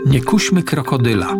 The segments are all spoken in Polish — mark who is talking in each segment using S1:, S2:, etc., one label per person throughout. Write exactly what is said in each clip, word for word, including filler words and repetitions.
S1: Nie kuśmy krokodyla.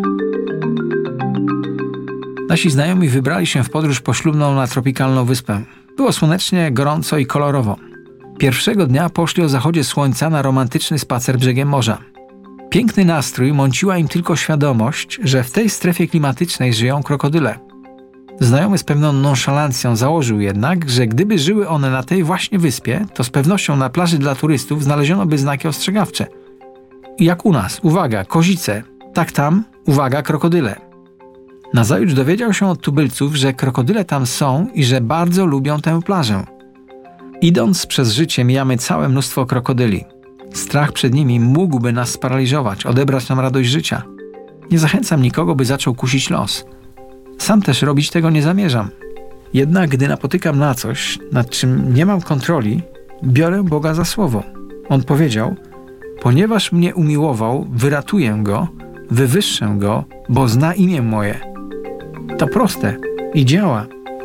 S1: Nasi znajomi wybrali się w podróż poślubną na tropikalną wyspę. Było słonecznie, gorąco i kolorowo. Pierwszego dnia poszli o zachodzie słońca na romantyczny spacer brzegiem morza. Piękny nastrój mąciła im tylko świadomość, że w tej strefie klimatycznej żyją krokodyle. Znajomy z pewną nonszalancją założył jednak, że gdyby żyły one na tej właśnie wyspie, to z pewnością na plaży dla turystów znaleziono by znaki ostrzegawcze. I jak u nas, uwaga, kozice, tak tam, uwaga, krokodyle. Nazajutrz dowiedział się od tubylców, że krokodyle tam są i że bardzo lubią tę plażę. Idąc przez życie mijamy całe mnóstwo krokodyli. Strach przed nimi mógłby nas sparaliżować, odebrać nam radość życia. Nie zachęcam nikogo, by zaczął kusić los. Sam też robić tego nie zamierzam. Jednak gdy napotykam na coś, nad czym nie mam kontroli, biorę Boga za słowo. On powiedział: ponieważ mnie umiłował, wyratuję go, wywyższę go, bo zna imię moje. To proste i działa.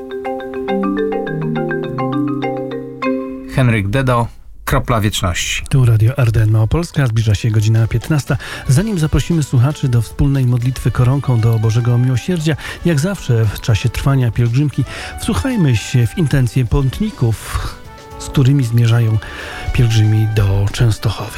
S1: Henryk Dedo, Kropla Wieczności.
S2: Tu Radio R D N Małopolska, zbliża się godzina piętnasta. Zanim zaprosimy słuchaczy do wspólnej modlitwy koronką do Bożego Miłosierdzia, jak zawsze w czasie trwania pielgrzymki, wsłuchajmy się w intencje pątników, z którymi zmierzają pielgrzymi do Częstochowy.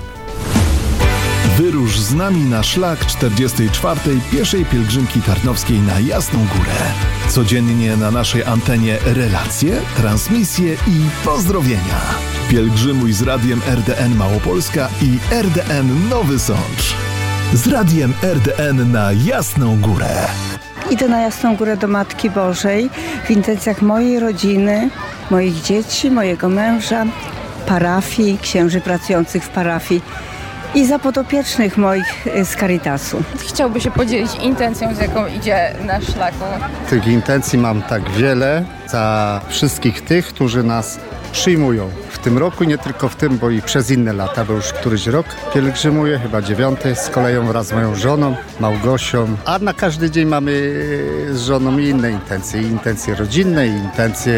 S3: Wyrusz z nami na szlak czterdziestej czwartej pieszej pielgrzymki tarnowskiej na Jasną Górę. Codziennie na naszej antenie relacje, transmisje i pozdrowienia. Pielgrzymuj z Radiem R D N Małopolska i R D N Nowy Sącz. Z Radiem R D N na Jasną Górę.
S4: Idę na Jasną Górę do Matki Bożej w intencjach mojej rodziny, moich dzieci, mojego męża, parafii, księży pracujących w parafii i za podopiecznych moich z Caritasu.
S5: Chciałby się podzielić intencją, z jaką idzie na szlaku.
S6: Tych intencji mam tak wiele za wszystkich tych, którzy nas przyjmują. W tym roku, nie tylko w tym, bo i przez inne lata, bo już któryś rok pielgrzymuję, chyba dziewiąty, z koleją wraz z moją żoną, Małgosią. A na każdy dzień mamy z żoną inne intencje, intencje rodzinne, intencje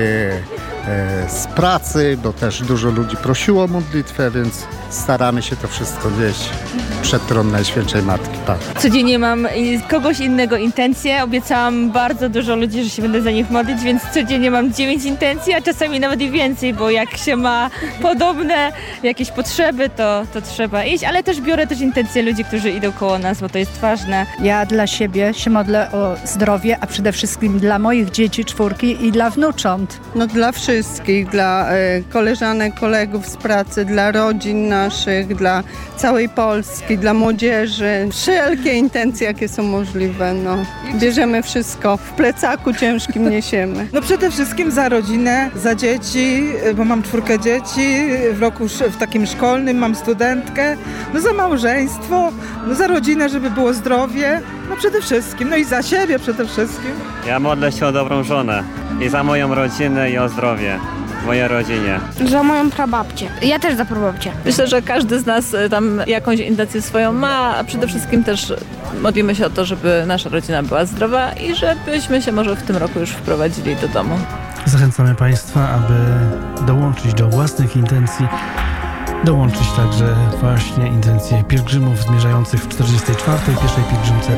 S6: e, z pracy, bo też dużo ludzi prosiło o modlitwę, więc staramy się to wszystko wieść przed tron Najświętszej Matki. Tak.
S5: Codziennie mam kogoś innego intencje. Obiecałam bardzo dużo ludzi, że się będę za nich modlić, więc codziennie mam dziewięć intencji, a czasami nawet i więcej, bo jak się ma podobne jakieś potrzeby, to, to trzeba iść, ale też biorę też intencje ludzi, którzy idą koło nas, bo to jest ważne.
S7: Ja dla siebie się modlę o zdrowie, a przede wszystkim dla moich dzieci czwórki i dla wnucząt.
S8: No dla wszystkich, dla e, koleżanek, kolegów z pracy, dla rodzin naszych, dla całej Polski, dla młodzieży. Wszelkie intencje, jakie są możliwe. No. Bierzemy wszystko. W plecaku ciężkim niesiemy.
S9: No przede wszystkim za rodzinę, za dzieci, bo mam czwórkę dzieci, w roku w takim szkolnym mam studentkę, no za małżeństwo, no za rodzinę, żeby było zdrowie, no przede wszystkim, no i za siebie przede wszystkim.
S10: Ja modlę się o dobrą żonę i za moją rodzinę i o zdrowie. Mojej rodzinie.
S11: Za moją prababcię. Ja też za prababcię.
S12: Myślę, że każdy z nas tam jakąś intencję swoją ma, a przede wszystkim też modlimy się o to, żeby nasza rodzina była zdrowa i żebyśmy się może w tym roku już wprowadzili do domu.
S2: Zachęcamy Państwa, aby dołączyć do własnych intencji, dołączyć także właśnie intencje pielgrzymów zmierzających w czterdziestej czwartej pieszej pielgrzymce